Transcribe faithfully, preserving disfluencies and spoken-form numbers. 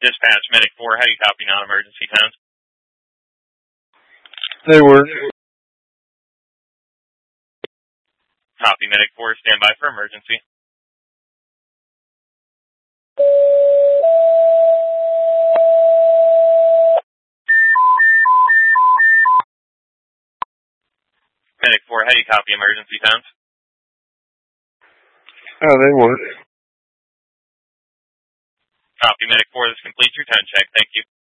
Dispatch, Medic four, how do you copy non-emergency tones? They work. Copy, Medic four, stand by for emergency. Medic four, how do you copy emergency tones? Oh, they work. Copy, Medic four, this completes your tone check. Thank you.